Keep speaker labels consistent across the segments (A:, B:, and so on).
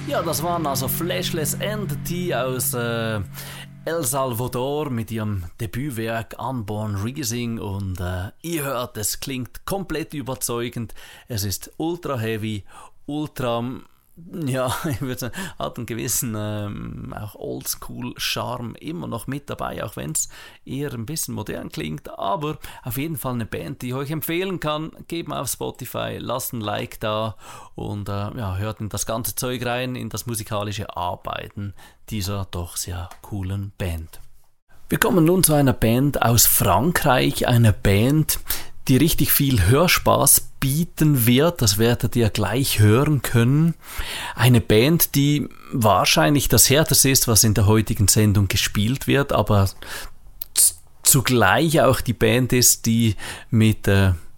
A: Ja, das waren also Flashless Entity aus El Salvador mit ihrem Debütwerk Unborn Rising und ihr hört, es klingt komplett überzeugend. Es ist ultra heavy, ultra, ja, ich würde sagen, hat einen gewissen auch Oldschool-Charme immer noch mit dabei, auch wenn es eher ein bisschen modern klingt, aber auf jeden Fall eine Band, die ich euch empfehlen kann. Gebt mal auf Spotify, lasst ein Like da und ja, hört in das ganze Zeug rein, in das musikalische Arbeiten dieser doch sehr coolen Band. Wir kommen nun zu einer Band aus Frankreich, einer Band, die richtig viel Hörspaß bieten wird, das werdet ihr gleich hören können. Eine Band, die wahrscheinlich das Härteste ist, was in der heutigen Sendung gespielt wird, aber zugleich auch die Band ist, die mit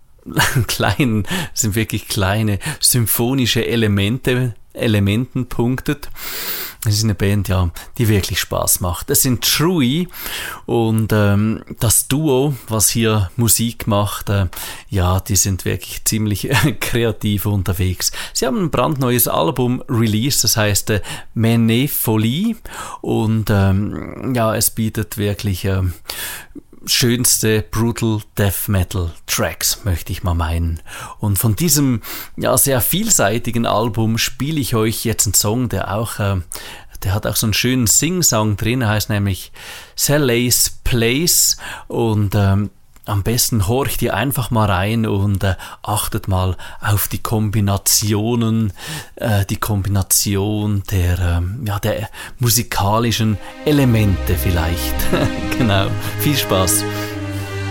A: sind wirklich kleine symphonische Elementen punktet. Es ist eine Band, ja, die wirklich Spaß macht. Es sind Trui und das Duo, was hier Musik macht, ja, die sind wirklich ziemlich kreativ unterwegs. Sie haben ein brandneues Album released, das heißt Mene Folie und ja, es bietet wirklich schönste Brutal Death Metal Tracks, möchte ich mal meinen. Und von diesem ja sehr vielseitigen Album spiele ich euch jetzt einen Song, der hat auch so einen schönen Sing-Song drin, der heißt nämlich Sally's Place und am besten horcht ihr einfach mal rein und achtet mal auf die Kombinationen, die Kombination der musikalischen Elemente vielleicht. Genau, viel Spaß.